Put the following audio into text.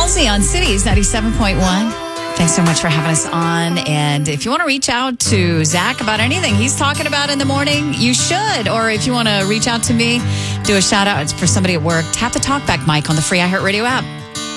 Halsey on Cities 97.1. Thanks so much for having us on. And if you want to reach out to Zach about anything he's talking about in the morning, you should. Or if you want to reach out to me, do a shout out for somebody at work, tap the talkback mic on the free iHeartRadio app.